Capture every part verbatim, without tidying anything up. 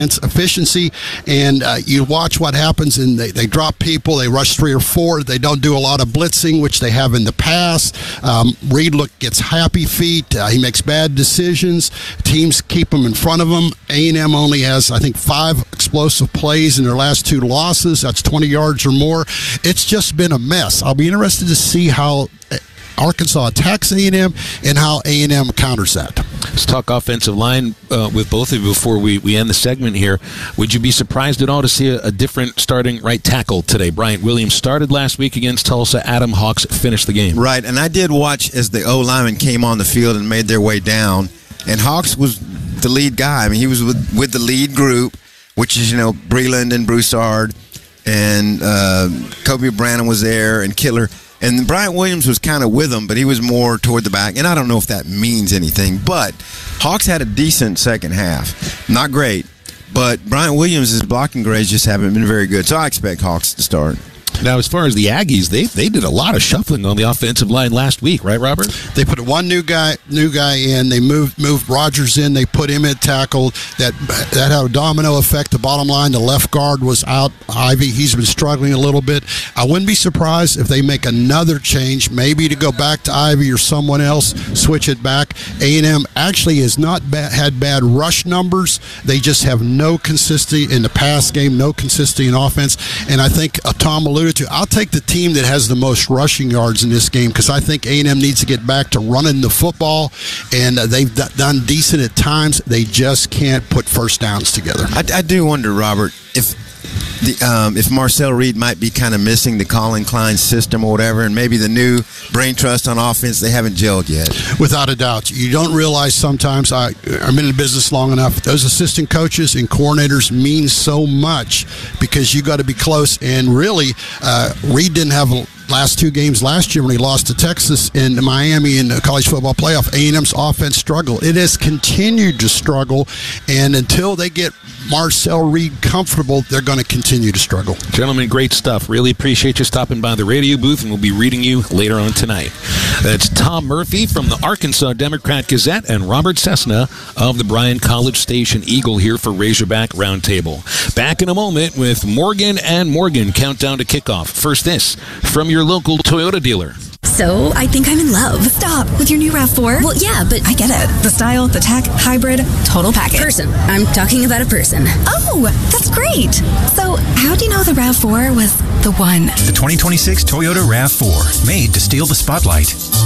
efficiency, and uh, you watch what happens, and they, they drop people, they rush three or four, they don't do a lot of blitzing, which they have in the past. um, Reed look gets happy feet, uh, he makes bad decisions, teams keep him in front of him. A and M only has, I think, five explosive plays in their last two losses. That's twenty yards or more. It's just been a mess. I'll be interested to see how Arkansas attacks A and M and how A and M counters that. Let's talk offensive line uh, with both of you before we, we end the segment here. Would you be surprised at all to see a, a different starting right tackle today? Bryant Williams started last week against Tulsa. Adam Hawks finished the game. Right, and I did watch as the O-linemen came on the field and made their way down, and Hawks was the lead guy. I mean, he was with, with the lead group, which is, you know, Breland and Broussard, and uh, Kobe Brannon was there, and Killer. And Bryant Williams was kind of with him, but he was more toward the back. And I don't know if that means anything, but Hawks had a decent second half. Not great, but Bryant Williams' blocking grades just haven't been very good. So I expect Hawks to start. Now, as far as the Aggies, they they did a lot of shuffling on the offensive line last week, right, Robert? They put one new guy new guy in. They moved moved Rogers in. They put him at tackle. That that had a domino effect. The bottom line, the left guard was out. Ivy, he's been struggling a little bit. I wouldn't be surprised if they make another change, maybe to go back to Ivy or someone else, switch it back. A and M actually has not ba- had bad rush numbers. They just have no consistency in the pass game, no consistency in offense. And I think uh, Tom alluded to, I'll take the team that has the most rushing yards in this game because I think A and M needs to get back to running the football, and uh, they've d- done decent at times. They just can't put first downs together. I, I do wonder, Robert, if the um, if Marcel Reed might be kind of missing the Colin Klein system or whatever, and maybe the new brain trust on offense, they haven't gelled yet. Without a doubt. You don't realize sometimes, I, I'm in the business long enough, those assistant coaches and coordinators mean so much because you got to be close. And really, uh, Reed didn't have a last two games last year when he lost to Texas and Miami in the college football playoff. A and M's offense struggled. It has continued to struggle, and until they get Marcel Reed comfortable, they're going to continue to struggle. Gentlemen, great stuff. Really appreciate you stopping by the radio booth, and we'll be reading you later on tonight. That's Tom Murphy from the Arkansas Democrat-Gazette and Robert Cessna of the Bryan College Station Eagle here for Razorback Roundtable. Back in a moment with Morgan and Morgan countdown to kickoff. First, this from your local Toyota dealer. So, I think I'm in love. Stop. With your new RAV four? Well, yeah, but I get it. The style, the tech, hybrid, total package. Person. I'm talking about a person. Oh, that's great. So, how do you know the RAV four was the one? The twenty twenty-six Toyota RAV four, made to steal the spotlight.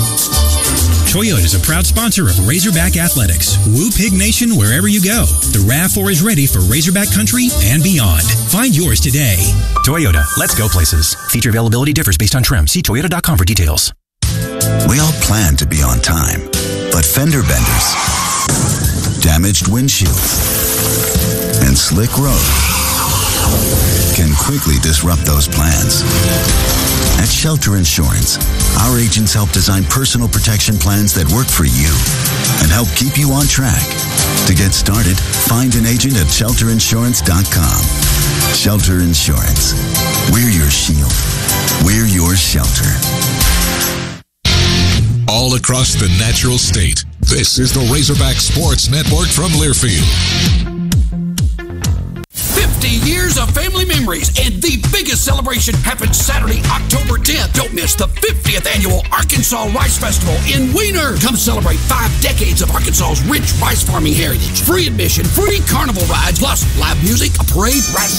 Toyota is a proud sponsor of Razorback Athletics. Woo Pig Nation wherever you go. The RAV four is ready for Razorback country and beyond. Find yours today. Toyota, let's go places. Feature availability differs based on trim. See Toyota dot com for details. We all plan to be on time, but fender benders, damaged windshields, and slick roads can quickly disrupt those plans. At Shelter Insurance, our agents help design personal protection plans that work for you and help keep you on track. To get started, find an agent at shelter insurance dot com. Shelter Insurance. We're your shield. We're your shelter. All across the natural state, this is the Razorback Sports Network from Learfield. fifty years of family memories, and the biggest celebration happens Saturday, October tenth. Don't miss the fiftieth annual Arkansas Rice Festival in Wiener. Come celebrate five decades of Arkansas's rich rice farming heritage. Free admission, free carnival rides, plus live music, a parade, rice